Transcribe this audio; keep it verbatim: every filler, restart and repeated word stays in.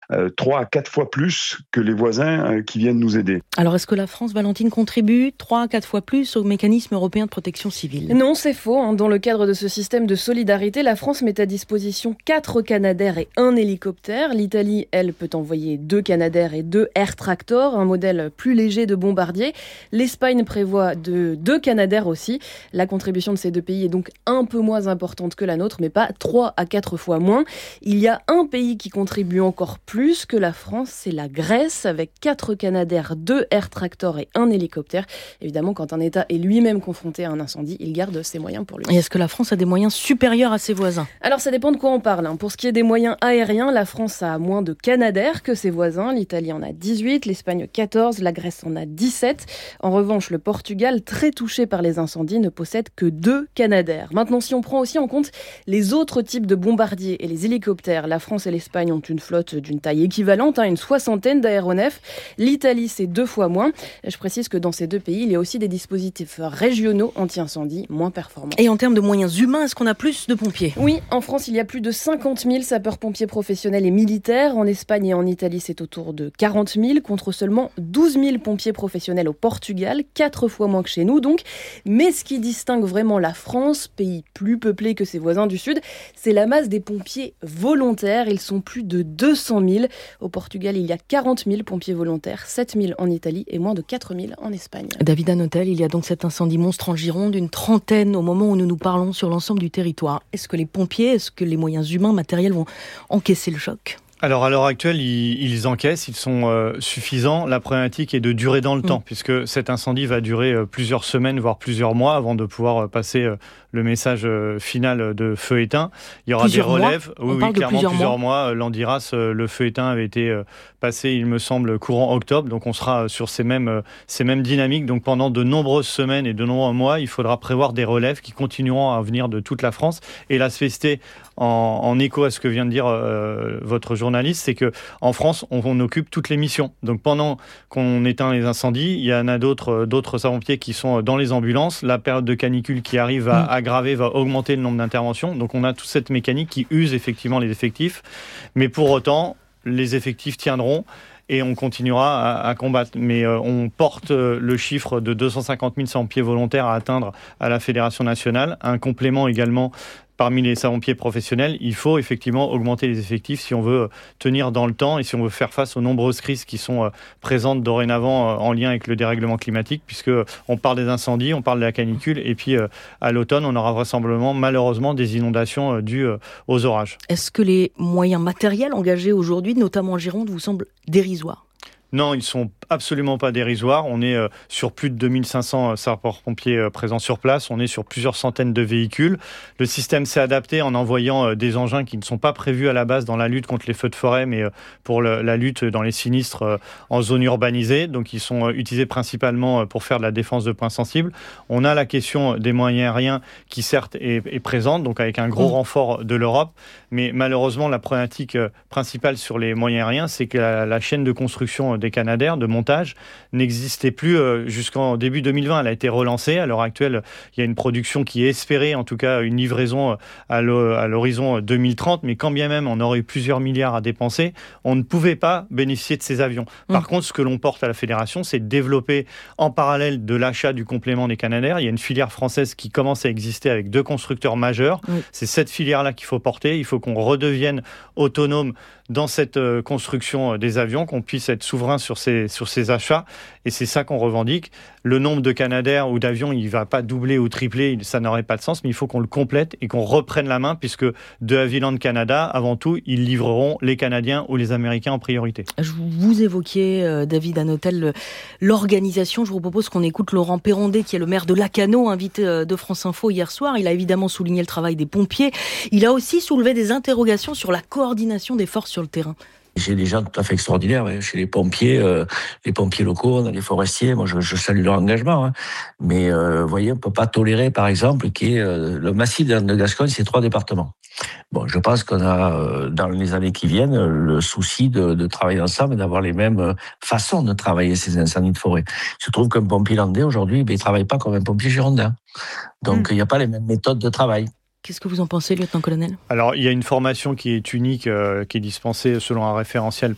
euh, trois à quatre fois plus que les voisins euh, qui viennent nous aider. Alors est-ce que la France, Valentine, contribue trois à quatre fois plus au mécanisme européen de protection civile ? Non, c'est faux. Dans le cadre de ce système de solidarité, la France met à disposition quatre Canadair et un hélicoptère. L'Italie, elle, peut envoyer deux Canadair et deux Air Tractor, un modèle plus léger de bombardier. L'Espagne prévoit de deux Canadair aussi. La contribution de ces deux pays est donc un peu moins importante que la nôtre, mais pas trois à quatre fois moins. Il y a un pays qui contribue encore plus que la France, c'est la Grèce, avec quatre Canadair, deux Air Tractor et un hélicoptère. Évidemment, quand un État est lui-même confronté à un incendie, il garde ses moyens pour lui. Et est-ce que la France a des moyens supérieurs à ses voisins ? Alors, ça dépend de quoi on parle. Pour ce qui est des moyens aériens, la France a moins de Canadair que ses voisins. L'Italie en a dix-huit, l'Espagne quatorze, la Grèce en a dix-sept. En revanche, le Portugal, très touché par les incendies, ne possède que deux Canadair. Maintenant, si on prend aussi en compte les autres types de bombardiers et les hélicoptères, la France et l'Espagne ont une flotte d'une taille équivalente, hein, une soixantaine d'aéronefs. L'Italie, c'est deux fois moins. Je précise que dans ces deux pays, il y a aussi des dispositifs régionaux anti-incendie moins performants. Et en termes de moyens humains, est-ce qu'on a plus de pompiers ? Oui, en France, il y a plus de cinquante mille sapeurs-pompiers professionnels et militaires. En Espagne et en Italie, c'est autour de quarante mille, contre seulement douze mille pompiers professionnels au Portugal, quatre fois moins que chez nous donc. Mais ce qui distingue vraiment la France, pays plus peuplé que ses voisins du Sud, c'est la masse des pompiers volontaires. Ils sont plus de deux cent mille. Au Portugal, il y a quarante mille pompiers volontaires, sept mille en Italie et moins de quatre mille en Espagne. David Hanotel, il y a donc cet incendie monstre en Gironde, une trentaine au moment où nous nous parlons sur l'ensemble du territoire. Est-ce que les pompiers, est-ce que les moyens humains, matériels vont encaisser le choc ? Alors à l'heure actuelle, ils, ils encaissent, ils sont euh, suffisants. La problématique est de durer dans le mmh. temps, puisque cet incendie va durer euh, plusieurs semaines, voire plusieurs mois, avant de pouvoir euh, passer euh, le message euh, final de feu éteint. Il y aura plusieurs des relèves. Mois. Oui, oui, clairement plusieurs, plusieurs mois. mois. L'Andiras, euh, le feu éteint avait été euh, passé, il me semble, courant octobre. Donc on sera sur ces mêmes, euh, ces mêmes dynamiques. Donc pendant de nombreuses semaines et de nombreux mois, il faudra prévoir des relèves qui continueront à venir de toute la France. Et la S F S T, en, en écho à ce que vient de dire euh, votre journaliste, c'est que en France, on, on occupe toutes les missions. Donc pendant qu'on éteint les incendies, il y en a d'autres, d'autres sapeurs-pompiers qui sont dans les ambulances. La période de canicule qui arrive va mmh. aggraver, va augmenter le nombre d'interventions. Donc on a toute cette mécanique qui use effectivement les effectifs. Mais pour autant, les effectifs tiendront. Et on continuera à, à combattre. Mais euh, on porte euh, le chiffre de deux cent cinquante mille sapeurs-pompiers volontaires à atteindre à la Fédération nationale. Un complément également parmi les sapeurs-pompiers professionnels. Il faut effectivement augmenter les effectifs si on veut tenir dans le temps et si on veut faire face aux nombreuses crises qui sont euh, présentes dorénavant euh, en lien avec le dérèglement climatique, puisque on parle des incendies, on parle de la canicule, et puis euh, à l'automne, on aura vraisemblablement, malheureusement, des inondations euh, dues euh, aux orages. Est-ce que les moyens matériels engagés aujourd'hui, notamment en Gironde, vous semblent dérisoires ? Non, ils ne sont absolument pas dérisoires. On est euh, sur plus de deux mille cinq cents sapeurs-pompiers euh, présents sur place. On est sur plusieurs centaines de véhicules. Le système s'est adapté en envoyant euh, des engins qui ne sont pas prévus à la base dans la lutte contre les feux de forêt, mais euh, pour le, la lutte dans les sinistres euh, en zone urbanisée. Donc, ils sont euh, utilisés principalement euh, pour faire de la défense de points sensibles. On a la question des moyens aériens qui, certes, est, est présente, donc avec un gros mmh. renfort de l'Europe. Mais malheureusement, la problématique euh, principale sur les moyens aériens, c'est que la, la chaîne de construction des Canadair, de montage, n'existait plus euh, jusqu'en début deux mille vingt. Elle a été relancée. À l'heure actuelle, il y a une production qui est espérée, en tout cas une livraison à l'horizon deux mille trente, mais quand bien même on aurait eu plusieurs milliards à dépenser, on ne pouvait pas bénéficier de ces avions. Par mmh. contre, ce que l'on porte à la Fédération, c'est de développer en parallèle de l'achat du complément des Canadair. Il y a une filière française qui commence à exister avec deux constructeurs majeurs. Mmh. C'est cette filière-là qu'il faut porter. Il faut qu'on redevienne autonome dans cette euh, construction euh, des avions, qu'on puisse être souverain sur ces, sur ces achats. Et c'est ça qu'on revendique. Le nombre de Canadair ou d'avions, il ne va pas doubler ou tripler, ça n'aurait pas de sens, mais il faut qu'on le complète et qu'on reprenne la main, puisque de Havilland Canada, avant tout, ils livreront les Canadiens ou les Américains en priorité. Je vous évoquiez, euh, David Hanotel, l'organisation. Je vous propose qu'on écoute Laurent Perrondet, qui est le maire de Lacanau, invité euh, de France Info hier soir. Il a évidemment souligné le travail des pompiers. Il a aussi soulevé des interrogations sur la coordination des forces sur le terrain. J'ai des gens tout à fait extraordinaires, hein. Chez les pompiers, euh, les pompiers locaux, on a les forestiers, moi je, je salue leur engagement. Hein. Mais euh, vous voyez, on ne peut pas tolérer, par exemple, qu'il y ait euh, le massif de Gascogne, c'est trois départements. Bon, je pense qu'on a, euh, dans les années qui viennent, le souci de, de travailler ensemble et d'avoir les mêmes façons de travailler ces incendies de forêt. Il se trouve qu'un pompier landais, aujourd'hui, ben, il ne travaille pas comme un pompier girondin. Donc, il mmh. n'y a pas les mêmes méthodes de travail. Qu'est-ce que vous en pensez, lieutenant-colonel ? Alors, il y a une formation qui est unique, euh, qui est dispensée selon un référentiel